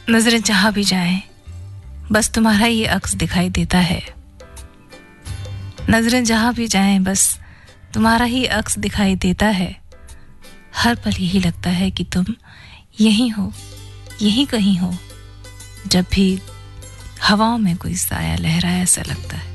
नजरें जहां भी जाएं बस तुम्हारा ही अक्स दिखाई देता है। नजरें जहां भी जाएं बस तुम्हारा ही अक्स दिखाई देता है। हर पल यही लगता है कि तुम यहीं हो, यहीं कहीं हो। जब भी हवाओं में कोई साया लहराया सा लगता है।